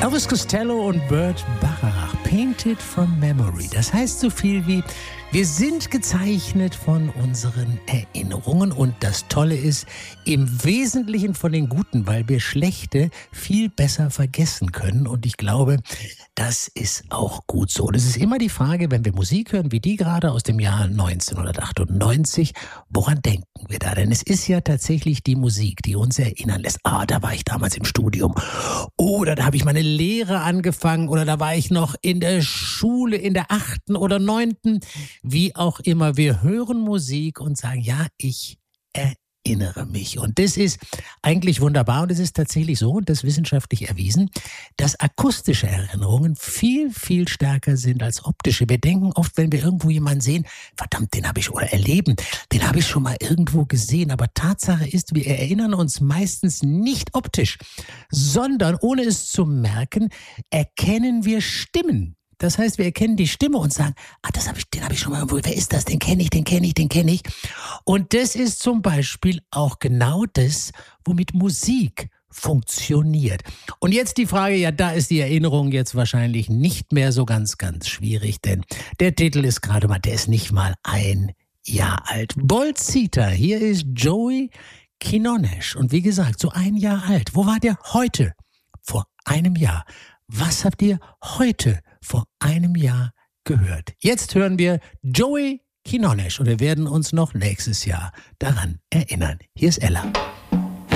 Elvis Costello und Burt Bacharach, Painted from Memory. Das heißt so viel wie, wir sind gezeichnet von unseren Erinnerungen und das Tolle ist, im Wesentlichen von den Guten, weil wir Schlechte viel besser vergessen können und ich glaube, das ist auch gut so. Und es ist immer die Frage, wenn wir Musik hören, wie die gerade aus dem Jahr 1998, woran denken wir da? Denn es ist ja tatsächlich die Musik, die uns erinnern lässt. Ah, da war ich damals im Studium. Oder da habe ich meine Lehre angefangen. Oder da war ich noch in der Schule, in der 8. oder 9. Wie auch immer. Wir hören Musik und sagen, ja, ich erinnere mich. Und das ist eigentlich wunderbar und es ist tatsächlich so, und das ist wissenschaftlich erwiesen, dass akustische Erinnerungen viel, viel stärker sind als optische. Wir denken oft, wenn wir irgendwo jemanden sehen, verdammt, den habe ich oder erleben, den habe ich schon mal irgendwo gesehen. Aber Tatsache ist, wir erinnern uns meistens nicht optisch, sondern ohne es zu merken, erkennen wir Stimmen. Das heißt, wir erkennen die Stimme und sagen, den habe ich schon mal irgendwo, wer ist das? Den kenne ich. Und das ist zum Beispiel auch genau das, womit Musik funktioniert. Und jetzt die Frage, ja, da ist die Erinnerung jetzt wahrscheinlich nicht mehr so ganz, ganz schwierig, denn der Titel ist gerade mal, der ist nicht mal ein Jahr alt. Bolzita, hier ist Joey Quinones und wie gesagt, so ein Jahr alt. Wo war der heute? Vor einem Jahr. Was habt ihr heute vor einem Jahr gehört? Jetzt hören wir Joey Quinones und wir werden uns noch nächstes Jahr daran erinnern. Hier ist Ella.